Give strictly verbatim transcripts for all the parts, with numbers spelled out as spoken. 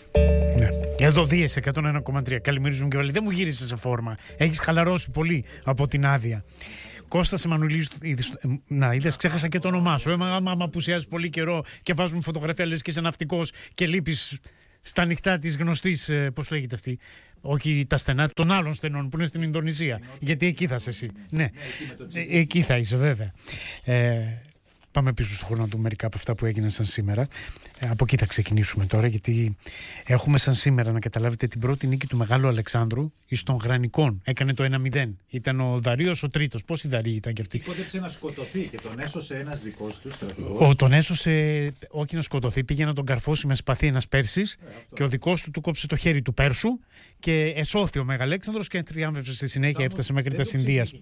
Ναι. Εδώ δίεσαι εκατόν ένα κόμμα τρία. Καλημερίζουν και όλοι. Δεν μου γύρισε σε φόρμα. Έχεις χαλαρώσει πολύ από την άδεια. Κώστας Εμμανουηλίδης, να είδες, ξέχασα και το όνομά σου. Έμα, άμα απουσιάζεις πολύ καιρό και βάζουμε φωτογραφία, λες και είσαι ναυτικός και λείπεις στα νυχτά της γνωστής, πώς λέγεται αυτή, όχι τα στενά των άλλων στενών που είναι στην Ινδονησία. Γιατί εκεί θα είσαι εσύ. Ναι, ε, εκεί θα είσαι βέβαια. Ε, Πάμε πίσω στον χρόνο του μερικά από αυτά που έγιναν σαν σήμερα. Ε, από εκεί θα ξεκινήσουμε τώρα, γιατί έχουμε σαν σήμερα, να καταλάβετε, την πρώτη νίκη του Μεγάλου Αλεξάνδρου εις των Γρανικών. Έκανε το ένα μηδέν. Ήταν ο Δαρίος ο τρίτος. Πόσοι Δαροί ήταν κι αυτοί? Υπότεψε να σκοτωθεί και τον έσωσε ένας δικός του στρατηγός. Ο, τον έσωσε, όχι να σκοτωθεί, πήγε να τον καρφώσει με σπαθί ένας Πέρσης, ε, και ο δικός του του κόψε το χέρι του Πέρσου και εσώθη ο Μεγαλέξανδρος και τριάμβευσε στη συνέχεια, έφτασε μέχρι τα Συνδίας.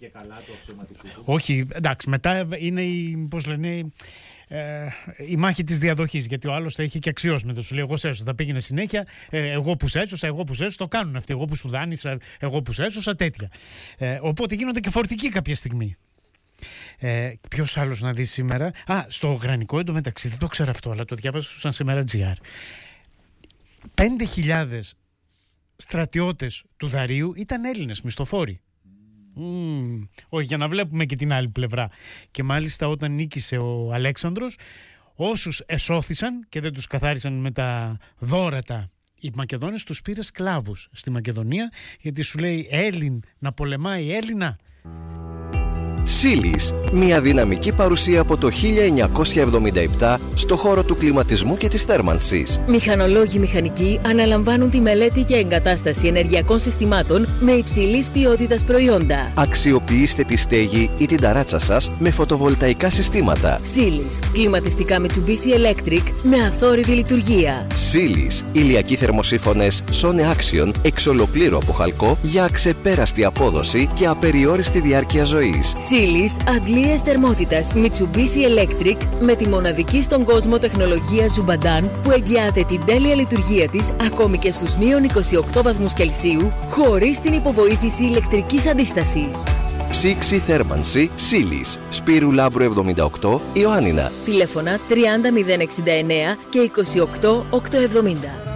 Όχι, εντάξει, μετά είναι η, πώς λένε, Ε, η μάχη της διαδοχής, γιατί ο άλλος θα είχε και αξιώσμετο. Σου λέει: εγώ σε έσωσα, θα πήγαινε συνέχεια. Ε, εγώ που σε έσωσα, εγώ που σε έσωσα, το κάνουν αυτοί. Εγώ που σου δάνεισα, εγώ που σε έσωσα, τέτοια. Ε, οπότε γίνονται και φορτικοί κάποια στιγμή. Ε, ποιος άλλος να δει σήμερα? Α, στο Γρανικό εντωμεταξύ, δεν το ξέρω αυτό, αλλά το διάβασα σαν σήμερα τζι αρ. Πέντε χιλιάδες στρατιώτες του Δαρίου ήταν Έλληνες μισθοφόροι. Mm. Όχι, για να βλέπουμε και την άλλη πλευρά. Και μάλιστα όταν νίκησε ο Αλέξανδρος, όσους εσώθησαν και δεν τους καθάρισαν με τα δώρατα οι Μακεδόνες, τους πήρε σκλάβους στη Μακεδονία, γιατί σου λέει Έλλην να πολεμάει Έλληνα. Σίλις, μια δυναμική παρουσία από το χίλια εννιακόσια εβδομήντα επτά στο χώρο του κλιματισμού και της θέρμανσης. Μηχανολόγοι μηχανικοί αναλαμβάνουν τη μελέτη και εγκατάσταση ενεργειακών συστημάτων με υψηλής ποιότητας προϊόντα. Αξιοποιήστε τη στέγη ή την ταράτσα σας με φωτοβολταϊκά συστήματα. Σίλις, κλιματιστικά Mitsubishi Electric με αθόρυβη λειτουργία. Σίλις, ηλιακοί θερμοσύφωνες Sone Action εξ ολοκλήρου από χαλκό για αξεπέραστη απόδοση και απεριόριστη διάρκεια ζωής. Σίλις, αντλίες θερμότητας Mitsubishi Electric με τη μοναδική στον κόσμο τεχνολογία Zubadan που εγγυάται την τέλεια λειτουργία της ακόμη και στους μείον είκοσι οκτώ βαθμούς Κελσίου χωρίς την υποβοήθηση ηλεκτρικής αντίστασης. Ψήξη θέρμανση Σίλις, Σπύρου Λάμπρου εβδομήντα οκτώ, Ιωάννινα. Τηλέφωνα τριάντα μηδέν εξήντα εννέα και είκοσι οκτώ οκτακόσια εβδομήντα.